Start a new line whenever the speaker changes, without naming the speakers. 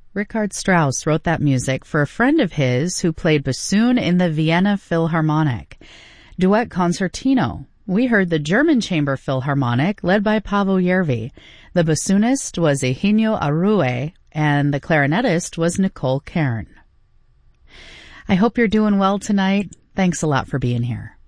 Richard Strauss wrote that music for a friend of his who played bassoon in the Vienna Philharmonic. Duet Concertino. We heard the German Chamber Philharmonic led by Paavo Järvi. The bassoonist was Eugenio Arue and the clarinetist was Nicole Kern. I hope you're doing well tonight. Thanks a lot for being here.